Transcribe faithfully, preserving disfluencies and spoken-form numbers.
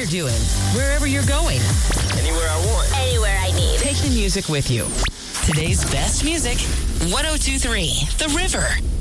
you're doing, wherever you're going. Anywhere I want. Anywhere I need. Take the music with you. Today's best music, one oh two three The River.